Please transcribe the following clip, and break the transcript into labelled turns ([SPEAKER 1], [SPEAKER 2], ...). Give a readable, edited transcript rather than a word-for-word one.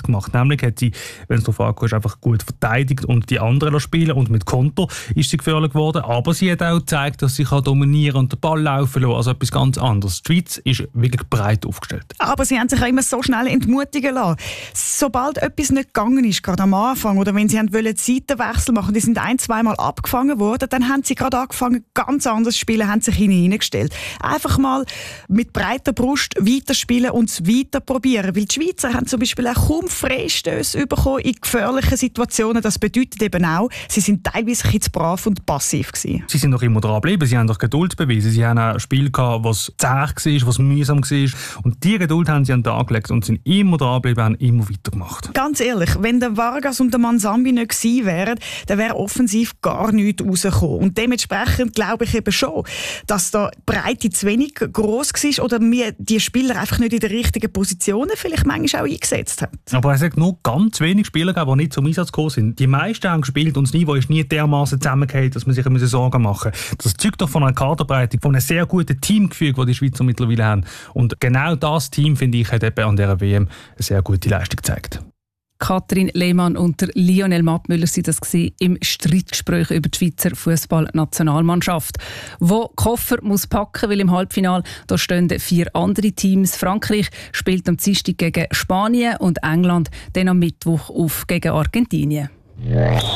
[SPEAKER 1] gemacht. Nämlich hat sie, wenn es darauf ankommt, einfach gut verteidigt und die anderen spielen und mit Konter ist sie gefährlich geworden. Aber sie hat auch gezeigt, dass sie dominieren und den Ball laufen lassen. Also etwas ganz anderes. Die Schweiz ist wirklich breit aufgestellt.
[SPEAKER 2] Aber sie haben sich auch immer so schnell entmutigen lassen. Sobald etwas nicht gegangen ist, gerade am Anfang, oder wenn sie wollen Seitenwechsel machen, die sind 1-2 Mal abgefangen worden, dann haben sie gerade angefangen, ganz anders zu spielen, haben sich hineingestellt. Einfach mal mit breiter Brust weiterspielen und es weiter probieren. Weil die Schweizer haben zum Beispiel auch kaum Freistöße bekommen in gefährlichen Situationen. Das bedeutet eben auch, sie sind teilweise ein bisschen brav und passiv gewesen.
[SPEAKER 1] Sie sind noch immer dran geblieben, sie haben doch Geduld bewiesen. Sie haben ein Spiel gehabt, was zäh war, was mühsam war. Und diese Geduld haben sie an den Tag gelegt und sind immer dran geblieben, haben immer weitergemacht.
[SPEAKER 2] Ganz ehrlich, wenn der Vargas und der Manzambi nicht gewesen wären, dann wäre offensiv gar nichts rausgekommen. Und dementsprechend glaube ich eben schon, dass da die Breite zu wenig gross war oder wir die Spieler einfach nicht in den richtigen Positionen vielleicht manchmal auch eingesetzt haben.
[SPEAKER 1] Aber es hat nur ganz wenig Spieler gegeben, die nicht zum Einsatz gekommen sind. Die meisten haben gespielt und das Niveau ist nie dermaßen zusammengefallen, dass man sich Sorgen machen muss. Das zeugt doch von einer Kaderbreite, von einem sehr guten Teamgefüge, das die Schweizer mittlerweile haben. Und genau das Team, finde ich, hat eben an dieser WM eine sehr gute Leistung gezeigt.
[SPEAKER 3] Katrin Lehmann und der Lionel Mattmüller waren das im Streitgespräch über die Schweizer Fußballnationalmannschaft. Wo Koffer muss packen, weil im Halbfinale da stehen 4 andere Teams. Frankreich spielt am Dienstag gegen Spanien und England dann am Mittwoch gegen Argentinien.